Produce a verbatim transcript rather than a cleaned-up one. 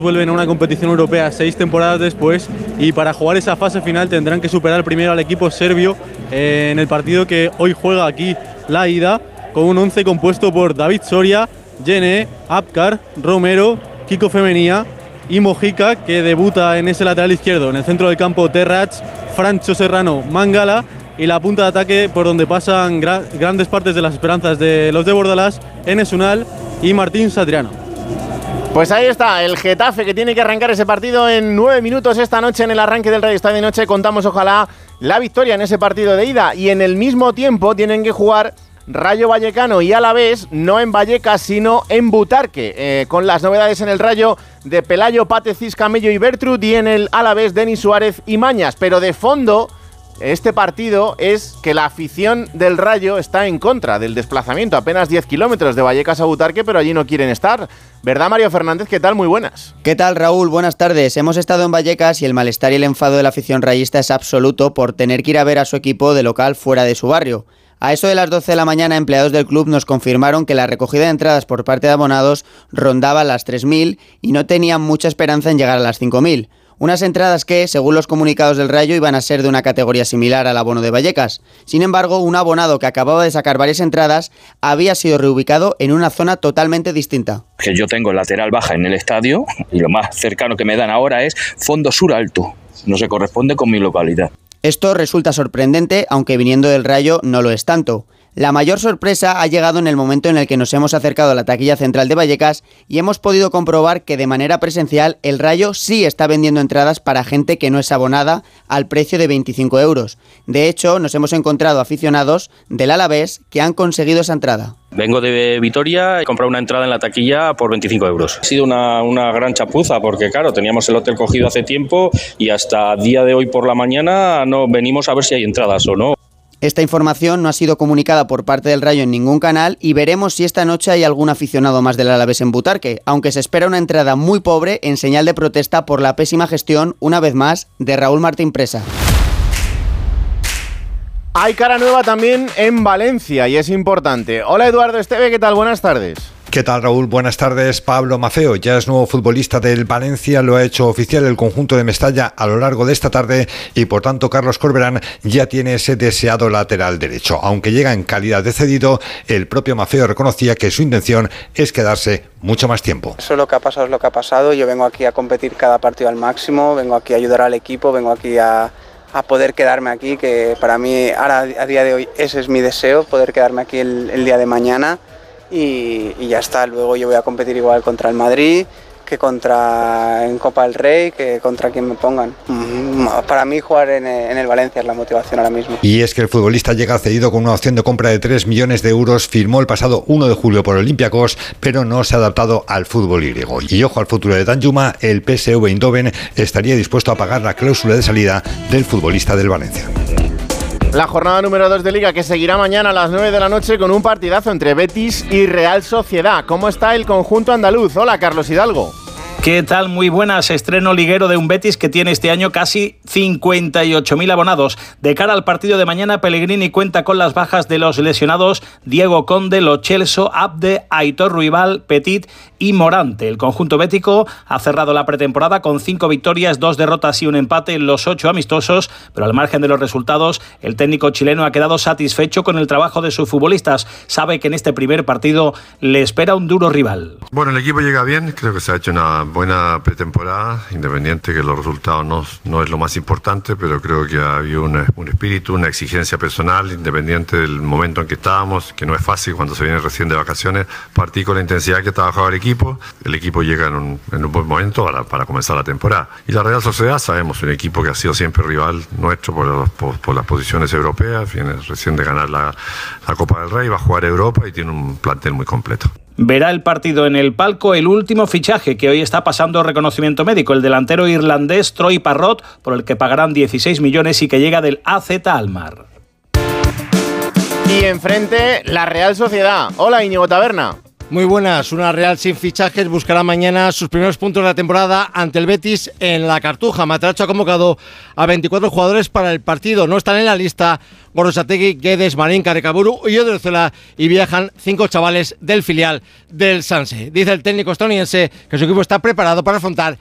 Vuelven a una competición europea seis temporadas después y para jugar esa fase final tendrán que superar primero al equipo serbio eh, en el partido que hoy juega aquí la ida, con un once compuesto por David Soria, Jene, Apkar, Romero, Kiko Femenía y Mojica, que debuta en ese lateral izquierdo. En el centro del campo Terrats, Francho Serrano, Mangala, y la punta de ataque por donde pasan gra- grandes partes de las esperanzas de los de Bordalás, Enes Unal y Martín Satriano. Pues ahí está, el Getafe, que tiene que arrancar ese partido en nueve minutos esta noche en el arranque del Radio Estadio de Noche. Contamos, ojalá, la victoria en ese partido de ida. Y en el mismo tiempo tienen que jugar Rayo Vallecano y Alavés, no en Vallecas, sino en Butarque, eh, con las novedades en el Rayo de Pelayo, Pate, Cis, Camello y Bertrud, y en el Alavés, Denis Suárez y Mañas. Pero de fondo, este partido es que la afición del Rayo está en contra del desplazamiento, apenas diez kilómetros de Vallecas a Butarque, pero allí no quieren estar. ¿Verdad, Mario Fernández? ¿Qué tal? Muy buenas. ¿Qué tal, Raúl? Buenas tardes. Hemos estado en Vallecas y el malestar y el enfado de la afición rayista es absoluto por tener que ir a ver a su equipo de local fuera de su barrio. A eso de las doce de la mañana, empleados del club nos confirmaron que la recogida de entradas por parte de abonados rondaba las tres mil y no tenían mucha esperanza en llegar a las cinco mil. Unas entradas que, según los comunicados del Rayo, iban a ser de una categoría similar al abono de Vallecas. Sin embargo, un abonado que acababa de sacar varias entradas había sido reubicado en una zona totalmente distinta. Que yo tengo lateral baja en el estadio y lo más cercano que me dan ahora es fondo sur alto. No se corresponde con mi localidad. Esto resulta sorprendente, aunque viniendo del Rayo no lo es tanto. La mayor sorpresa ha llegado en el momento en el que nos hemos acercado a la taquilla central de Vallecas y hemos podido comprobar que de manera presencial el Rayo sí está vendiendo entradas para gente que no es abonada al precio de veinticinco euros. De hecho, nos hemos encontrado aficionados del Alavés que han conseguido esa entrada. Vengo de Vitoria, he comprado una entrada en la taquilla por veinticinco euros. Ha sido una, una gran chapuza porque, claro, teníamos el hotel cogido hace tiempo y hasta día de hoy por la mañana no venimos a ver si hay entradas o no. Esta información no ha sido comunicada por parte del Rayo en ningún canal y veremos si esta noche hay algún aficionado más del Alavés en Butarque, aunque se espera una entrada muy pobre en señal de protesta por la pésima gestión, una vez más, de Raúl Martín Presa. Hay cara nueva también en Valencia y es importante. Hola, Eduardo Esteve, ¿qué tal? Buenas tardes. ¿Qué tal, Raúl? Buenas tardes. Pablo Maceo ya es nuevo futbolista del Valencia, lo ha hecho oficial el conjunto de Mestalla a lo largo de esta tarde y por tanto Carlos Corberán ya tiene ese deseado lateral derecho. Aunque llega en calidad de cedido, el propio Maceo reconocía que su intención es quedarse mucho más tiempo. Eso es lo que ha pasado, es lo que ha pasado. Yo vengo aquí a competir cada partido al máximo, vengo aquí a ayudar al equipo, vengo aquí a... a poder quedarme aquí, que para mí ahora a día de hoy ese es mi deseo, poder quedarme aquí el, el día de mañana y, y ya está. Luego yo voy a competir igual contra el Madrid que contra en Copa del Rey, que contra quien me pongan. Para mí jugar en, en el Valencia es la motivación ahora mismo. Y es que el futbolista llega cedido con una opción de compra de tres millones de euros, firmó el pasado uno de julio por Olympiacos, pero no se ha adaptado al fútbol griego. Y ojo al futuro de Danjuma, el P S V Eindhoven estaría dispuesto a pagar la cláusula de salida del futbolista del Valencia. La jornada número dos de Liga, que seguirá mañana a las nueve de la noche con un partidazo entre Betis y Real Sociedad. ¿Cómo está el conjunto andaluz? Hola, Carlos Hidalgo. ¿Qué tal? Muy buenas. Estreno liguero de un Betis que tiene este año casi cincuenta y ocho mil abonados. De cara al partido de mañana, Pellegrini cuenta con las bajas de los lesionados Diego Conde, Lo Celso, Abde, Aitor Ruibal, Petit y Morante. El conjunto bético ha cerrado la pretemporada con cinco victorias, dos derrotas y un empate en los ocho amistosos, pero al margen de los resultados, el técnico chileno ha quedado satisfecho con el trabajo de sus futbolistas. Sabe que en este primer partido le espera un duro rival. Bueno, el equipo llega bien, creo que se ha hecho una buena pretemporada, independiente que los resultados no, no es lo más importante, pero creo que ha habido un, un espíritu, una exigencia personal, independiente del momento en que estábamos, que no es fácil cuando se viene recién de vacaciones, partí con la intensidad que trabajaba el equipo, el equipo llega en un, en un buen momento para, para comenzar la temporada. Y la Real Sociedad, sabemos, un equipo que ha sido siempre rival nuestro por, los, por, por las posiciones europeas, viene recién de ganar la, la Copa del Rey, va a jugar a Europa y tiene un plantel muy completo. Verá el partido en el palco el último fichaje que hoy está pasando reconocimiento médico, el delantero irlandés Troy Parrott, por el que pagarán dieciséis millones y que llega del A Z Alkmaar. Y enfrente, la Real Sociedad. Hola, Íñigo Taberna. Muy buenas, una Real sin fichajes buscará mañana sus primeros puntos de la temporada ante el Betis en la Cartuja. Matracho ha convocado a veinticuatro jugadores para el partido. No están en la lista Gorosategi, Guedes, Marín, Carecaburu y Odriozola, y viajan cinco chavales del filial del Sanse. Dice el técnico estadounidense que su equipo está preparado para afrontar